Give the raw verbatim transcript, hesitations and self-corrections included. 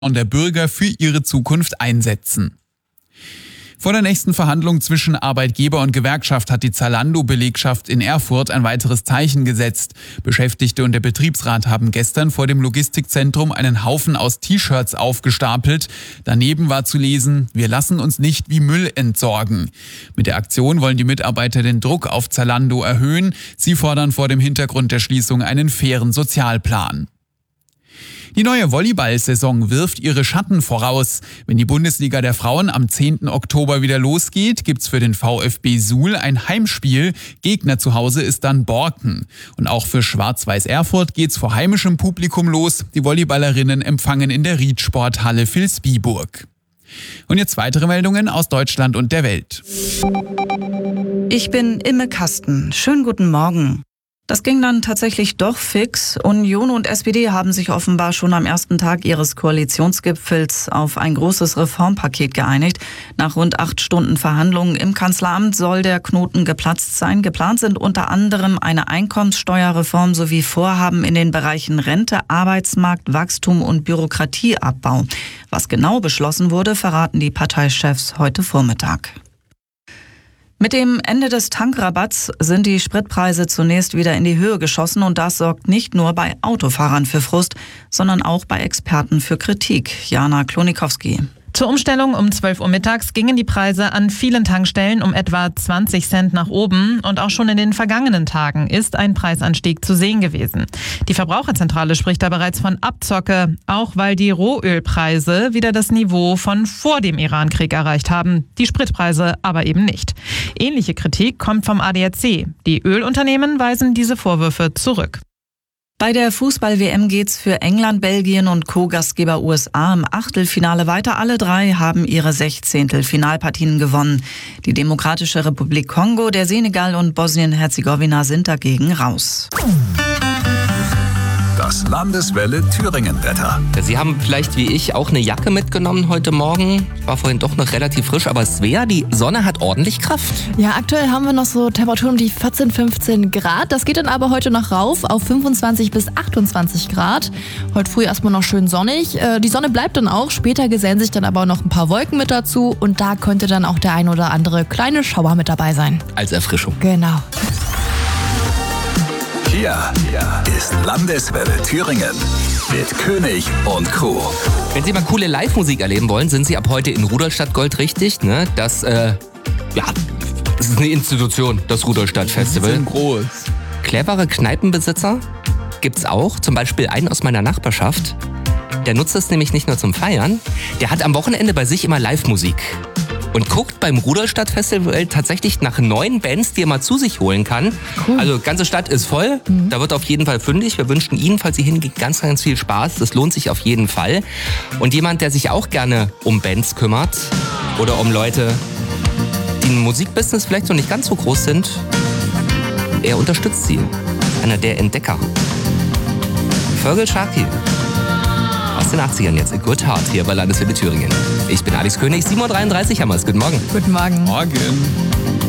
und der Bürger für ihre Zukunft einsetzen. Vor der nächsten Verhandlung zwischen Arbeitgeber und Gewerkschaft hat die Zalando-Belegschaft in Erfurt ein weiteres Zeichen gesetzt. Beschäftigte und der Betriebsrat haben gestern vor dem Logistikzentrum einen Haufen aus T-Shirts aufgestapelt. Daneben war zu lesen: Wir lassen uns nicht wie Müll entsorgen. Mit der Aktion wollen die Mitarbeiter den Druck auf Zalando erhöhen. Sie fordern vor dem Hintergrund der Schließung einen fairen Sozialplan. Die neue Volleyball-Saison wirft ihre Schatten voraus. Wenn die Bundesliga der Frauen am zehnten Oktober wieder losgeht, gibt's für den VfB Suhl ein Heimspiel. Gegner zu Hause ist dann Borken. Und auch für Schwarz-Weiß Erfurt geht's vor heimischem Publikum los. Die Volleyballerinnen empfangen in der Riedsporthalle Vilsbiburg. Und jetzt weitere Meldungen aus Deutschland und der Welt. Ich bin Imme Kasten. Schönen guten Morgen. Das ging dann tatsächlich doch fix. Union und S P D haben sich offenbar schon am ersten Tag ihres Koalitionsgipfels auf ein großes Reformpaket geeinigt. Nach rund acht Stunden Verhandlungen im Kanzleramt soll der Knoten geplatzt sein. Geplant sind unter anderem eine Einkommenssteuerreform sowie Vorhaben in den Bereichen Rente, Arbeitsmarkt, Wachstum und Bürokratieabbau. Was genau beschlossen wurde, verraten die Parteichefs heute Vormittag. Mit dem Ende des Tankrabatts sind die Spritpreise zunächst wieder in die Höhe geschossen und das sorgt nicht nur bei Autofahrern für Frust, sondern auch bei Experten für Kritik. Jana Klonikowski. Zur Umstellung um zwölf Uhr mittags gingen die Preise an vielen Tankstellen um etwa zwanzig Cent nach oben und auch schon in den vergangenen Tagen ist ein Preisanstieg zu sehen gewesen. Die Verbraucherzentrale spricht da bereits von Abzocke, auch weil die Rohölpreise wieder das Niveau von vor dem Irankrieg erreicht haben, die Spritpreise aber eben nicht. Ähnliche Kritik kommt vom A D A C. Die Ölunternehmen weisen diese Vorwürfe zurück. Bei der Fußball-W M geht's für England, Belgien und Co-Gastgeber U S A im Achtelfinale weiter. Alle drei haben ihre Sechzehntel-Finalpartien gewonnen. Die Demokratische Republik Kongo, der Senegal und Bosnien-Herzegowina sind dagegen raus. Das Landeswelle Thüringen-Wetter. Sie haben vielleicht wie ich auch eine Jacke mitgenommen heute Morgen. War vorhin doch noch relativ frisch, aber Svea, die Sonne hat ordentlich Kraft. Ja, aktuell haben wir noch so Temperaturen um die vierzehn, fünfzehn Grad. Das geht dann aber heute noch rauf auf fünfundzwanzig bis achtundzwanzig Grad. Heute früh erstmal noch schön sonnig. Die Sonne bleibt dann auch. Später gesellen sich dann aber noch ein paar Wolken mit dazu. Und da könnte dann auch der ein oder andere kleine Schauer mit dabei sein. Als Erfrischung. Genau. Hier ist Landeswelle Thüringen mit König und Crew. Wenn Sie mal coole Live-Musik erleben wollen, sind Sie ab heute in Rudolstadt Gold richtig. Ne? Das, äh, ja, das ist eine Institution, das Rudolstadt-Festival. Sind groß. Clevere Kneipenbesitzer gibt's auch. Zum Beispiel einen aus meiner Nachbarschaft. Der nutzt es nämlich nicht nur zum Feiern. Der hat am Wochenende bei sich immer Live-Musik. Und guckt beim Rudolstadt-Festival tatsächlich nach neuen Bands, die er mal zu sich holen kann. Cool. Also ganze Stadt ist voll, mhm. Da wird auf jeden Fall fündig. Wir wünschen Ihnen, falls Sie hingehen, ganz, ganz viel Spaß. Das lohnt sich auf jeden Fall. Und jemand, der sich auch gerne um Bands kümmert oder um Leute, die im Musikbusiness vielleicht noch nicht ganz so groß sind, er unterstützt sie. Einer der Entdecker. Fergal Sharkey. Aus den achtzigern jetzt. A Good Heart hier bei Landeswelle Thüringen. Ich bin Alex König, sieben Uhr dreiunddreißig haben wir es. Guten Morgen. Guten Morgen. Morgen.